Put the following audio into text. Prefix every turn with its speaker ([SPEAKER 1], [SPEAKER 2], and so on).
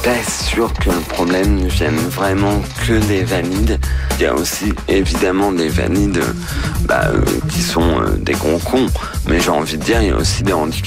[SPEAKER 1] pas sûr que le problème ne vienne vraiment que des valides. Il y a aussi évidemment des valides qui sont des gros cons, mais j'ai envie de dire, il y a aussi des handicapés